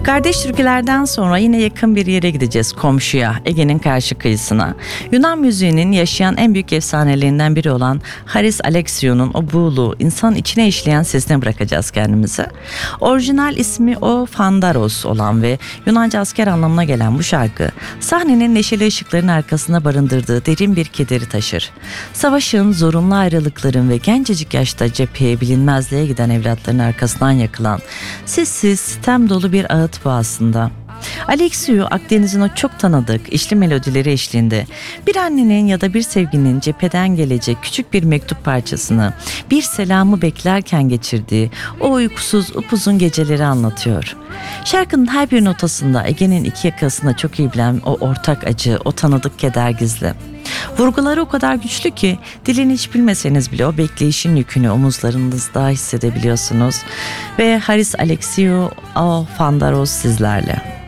Kardeş türkülerden sonra yine yakın bir yere gideceğiz, komşuya, Ege'nin karşı kıyısına. Yunan müziğinin yaşayan en büyük efsanelerinden biri olan Haris Alexiou'nun o buğulu, insan içine işleyen sesine bırakacağız kendimizi. Orijinal ismi o Fandaros olan ve Yunanca asker anlamına gelen bu şarkı, sahnenin neşeli ışıkların arkasında barındırdığı derin bir kederi taşır. Savaşın, zorunlu ayrılıkların ve gencecik yaşta cepheye, bilinmezliğe giden evlatların arkasından yakılan, sessiz, sitem dolu bir ağıt bu aslında. Alexiou, Akdeniz'in o çok tanıdık içli melodileri eşliğinde bir annenin ya da bir sevginin cepheden gelecek küçük bir mektup parçasını, bir selamı beklerken geçirdiği o uykusuz upuzun geceleri anlatıyor. Şarkının her bir notasında Ege'nin iki yakasında çok iyi bilen o ortak acı, o tanıdık keder gizli. Vurguları o kadar güçlü ki dilini hiç bilmeseniz bile o bekleyişin yükünü omuzlarınızda hissedebiliyorsunuz. Ve Haris Alexiou, o Fandaros sizlerle.